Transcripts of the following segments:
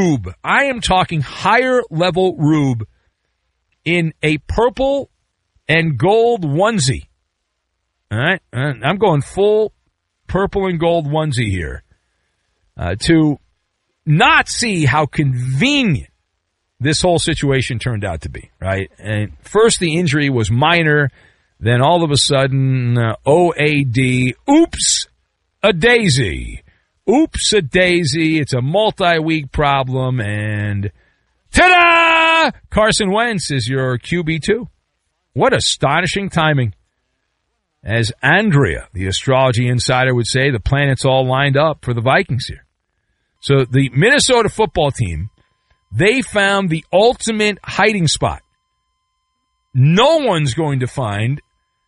Rube. I am talking higher level Rube in a purple and gold onesie. All right? I'm going full purple and gold onesie here to not see how convenient this whole situation turned out to be, right? And first the injury was minor, then all of a sudden, OAD, oops, a daisy. Oops, a daisy. It's a multi-week problem, and ta-da! Carson Wentz is your QB2. What astonishing timing. As Andrea, the astrology insider, would say, the planets all lined up for the Vikings here. So the Minnesota football team, they found the ultimate hiding spot. No one's going to find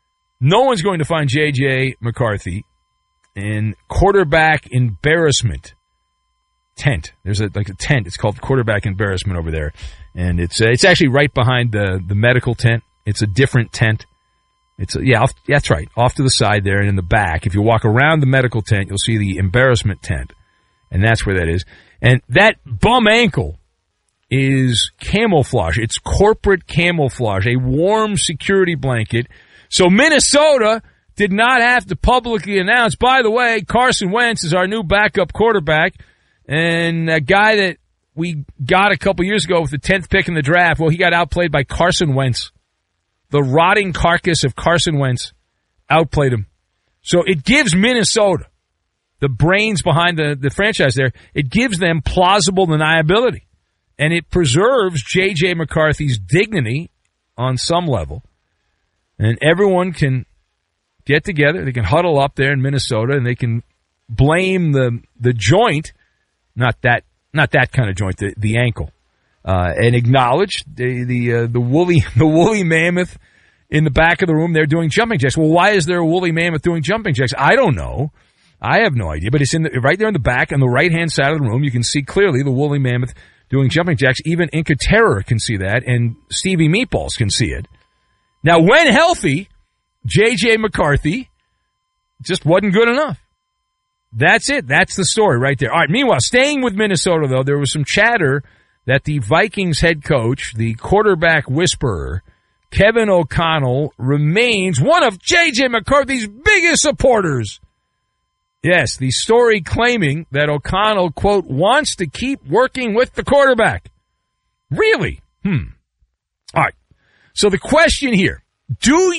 J.J. McCarthy in quarterback embarrassment tent. There's a tent. It's called quarterback embarrassment over there. And it's actually right behind the medical tent. It's a different tent. That's right. Off to the side there and in the back. If you walk around the medical tent, you'll see the embarrassment tent. And that's where that is. And that bum ankle is camouflage. It's corporate camouflage, a warm security blanket. So Minnesota did not have to publicly announce, by the way, Carson Wentz is our new backup quarterback. And a guy that we got a couple years ago with the 10th pick in the draft, well, he got outplayed by Carson Wentz. The rotting carcass of Carson Wentz outplayed him. So it gives Minnesota, the brains behind the franchise there, it gives them plausible deniability. And it preserves J.J. McCarthy's dignity on some level. And everyone can get together. They can huddle up there in Minnesota, and they can blame the joint, not that kind of joint, the ankle, and acknowledge the woolly mammoth in the back of the room. They're doing jumping jacks. Well, why is there a woolly mammoth doing jumping jacks? I don't know. I have no idea. But it's right there in the back on the right-hand side of the room. You can see clearly the woolly mammoth doing jumping jacks. Even Inca Terror can see that, and Stevie Meatballs can see it. Now, when healthy, J.J. McCarthy just wasn't good enough. That's it. That's the story right there. All right, meanwhile, staying with Minnesota, though, there was some chatter that the Vikings head coach, the quarterback whisperer, Kevin O'Connell, remains one of J.J. McCarthy's biggest supporters. Yes, the story claiming that O'Connell, quote, wants to keep working with the quarterback. Really? All right. So the question here, are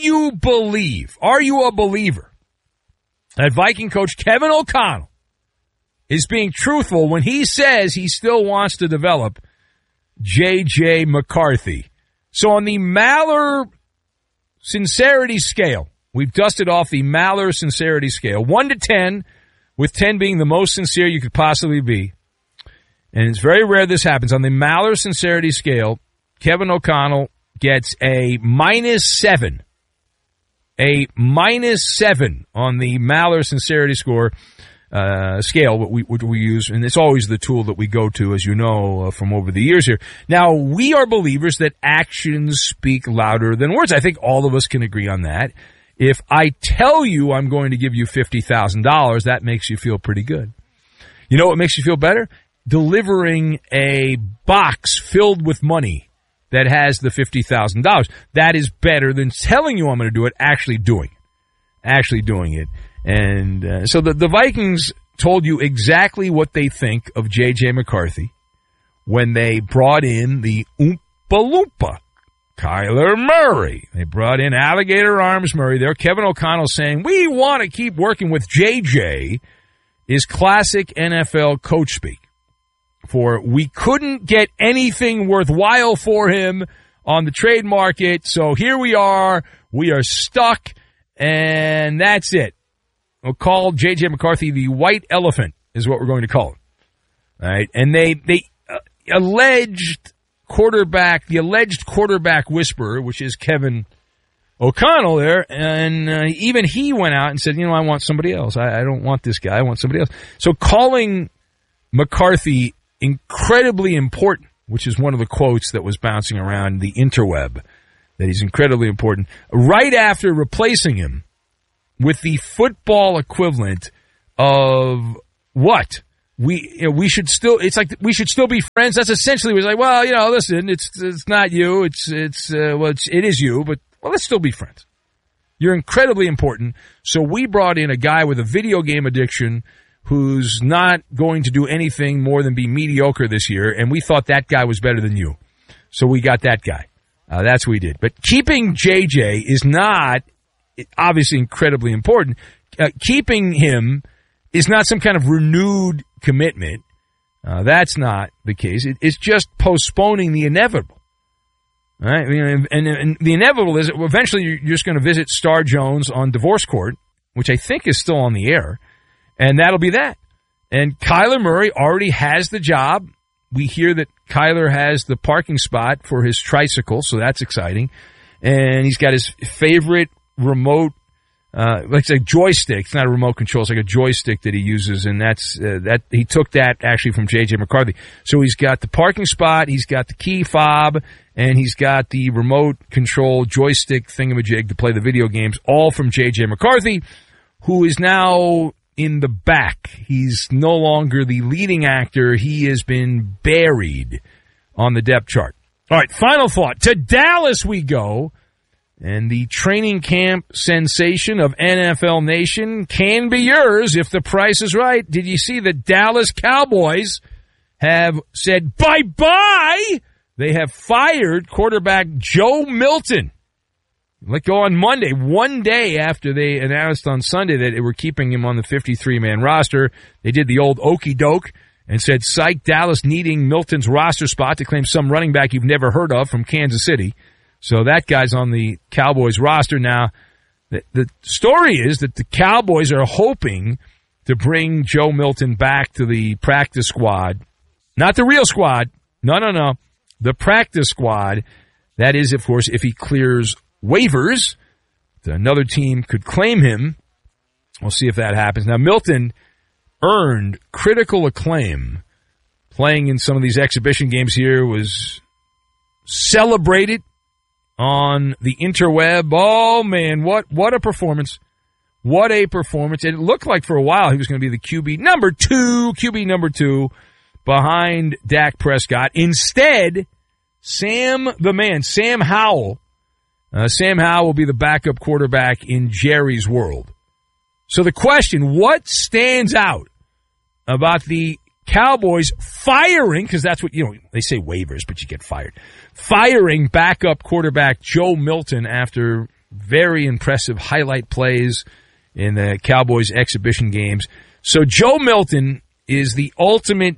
you a believer that Viking coach Kevin O'Connell is being truthful when he says he still wants to develop J.J. McCarthy? So on the Maller sincerity scale, we've dusted off the Maller sincerity scale, 1 to 10, with 10 being the most sincere you could possibly be. And it's very rare this happens. On the Maller sincerity scale, Kevin O'Connell gets a -7. A -7 on the Maller sincerity score scale, what we use, and it's always the tool that we go to, as you know, from over the years here. Now, we are believers that actions speak louder than words. I think all of us can agree on that. If I tell you I'm going to give you $50,000, that makes you feel pretty good. You know what makes you feel better? Delivering a box filled with money that has the $50,000. That is better than telling you I'm going to do it, actually doing it. And so the Vikings told you exactly what they think of J.J. McCarthy when they brought in the Oompa Loompa, Kyler Murray. They brought in Alligator Arms Murray there. Kevin O'Connell saying, we want to keep working with J.J. is classic NFL coach speak. For we couldn't get anything worthwhile for him on the trade market, so here we are stuck, and that's it. We'll call J.J. McCarthy the white elephant is what we're going to call him. All right, and the alleged quarterback whisperer, which is Kevin O'Connell there, and even he went out and said, I want somebody else. I don't want this guy. I want somebody else. So calling McCarthy incredibly important, which is one of the quotes that was bouncing around the interweb, that he's incredibly important, right after replacing him with the football equivalent of what? we should still be friends. That's essentially was like, well, listen, it's not you. It is you, but let's still be friends. You're incredibly important. So we brought in a guy with a video game addiction who's not going to do anything more than be mediocre this year, and we thought that guy was better than you. So we got that guy. That's what we did. But keeping JJ is not obviously incredibly important. Keeping him is not some kind of renewed commitment. That's not the case. It's just postponing the inevitable. All right? And the inevitable is that eventually you're just going to visit Star Jones on divorce court, which I think is still on the air, and that'll be that. And Kyler Murray already has the job. We hear that Kyler has the parking spot for his tricycle, so that's exciting. And he's got his favorite remote, like a joystick. It's not a remote control. It's like a joystick that he uses, and that he took that actually from J.J. McCarthy. So he's got the parking spot, he's got the key fob, and he's got the remote control joystick thingamajig to play the video games, all from J.J. McCarthy, who is now in the back. He's no longer the leading actor. He has been buried on the depth chart. All right, final thought. To Dallas we go. And the training camp sensation of NFL Nation can be yours if the price is right. Did you see the Dallas Cowboys have said bye-bye? They have fired quarterback Joe Milton. Let go on Monday, one day after they announced on Sunday that they were keeping him on the 53-man roster. They did the old okey doke and said, psych, Dallas needing Milton's roster spot to claim some running back you've never heard of from Kansas City. So that guy's on the Cowboys roster now. The story is that the Cowboys are hoping to bring Joe Milton back to the practice squad. Not the real squad. No. The practice squad. That is, of course, if he clears waivers. Another team could claim him. We'll see if that happens. Now, Milton earned critical acclaim playing in some of these exhibition games here, was celebrated on the interweb. Oh, man, what a performance. What a performance. It looked like for a while he was going to be the QB number two behind Dak Prescott. Instead, Sam Howell will be the backup quarterback in Jerry's world. So the question, what stands out about the Cowboys firing, because that's what, they say waivers, but you get fired, firing backup quarterback Joe Milton after very impressive highlight plays in the Cowboys exhibition games. So Joe Milton is the ultimate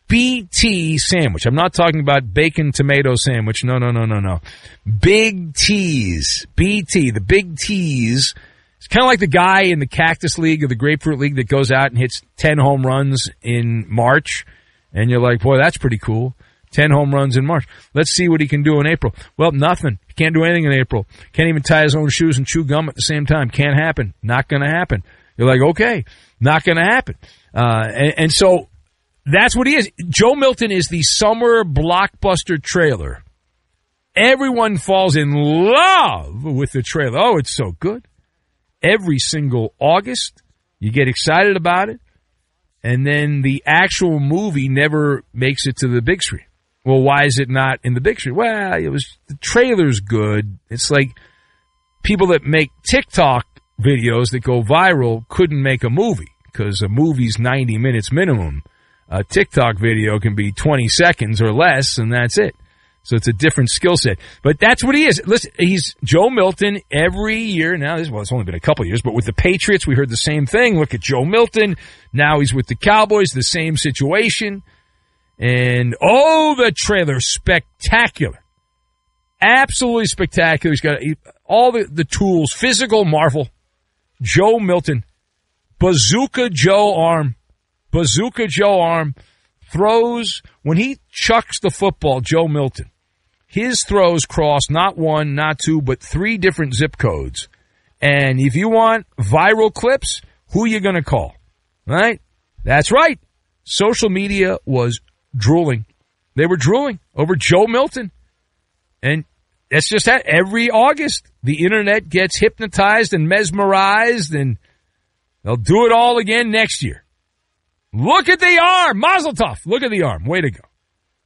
BT sandwich. I'm not talking about bacon tomato sandwich. No. Big T's. BT, the Big T's. It's kind of like the guy in the Cactus League or the Grapefruit League that goes out and hits 10 home runs in March. And you're like, boy, that's pretty cool. 10 home runs in March. Let's see what he can do in April. Well, nothing. He can't do anything in April. Can't even tie his own shoes and chew gum at the same time. Can't happen. Not going to happen. You're like, okay, not going to happen. And so that's what he is. Joe Milton is the summer blockbuster trailer. Everyone falls in love with the trailer. Oh, it's so good. Every single August, you get excited about it, and then the actual movie never makes it to the big screen. Well, why is it not in the big screen? Well, the trailer's good. It's like people that make TikTok videos that go viral couldn't make a movie because a movie's 90 minutes minimum. A TikTok video can be 20 seconds or less, and that's it. So it's a different skill set. But that's what he is. Listen, he's Joe Milton every year. Now, it's only been a couple of years, but with the Patriots, we heard the same thing. Look at Joe Milton. Now he's with the Cowboys, the same situation. And, the trailer, spectacular. Absolutely spectacular. He's got all the tools, physical marvel. Joe Milton. Bazooka Joe arm. Throws, when he chucks the football, Joe Milton, his throws cross not one, not two, but 3 different zip codes. And if you want viral clips, who are you going to call? Right? That's right. Social media was drooling. They were drooling over Joe Milton. And that's just that. Every August, the internet gets hypnotized and mesmerized, and they'll do it all again next year. Look at the arm. Mazel tov. Look at the arm. Way to go.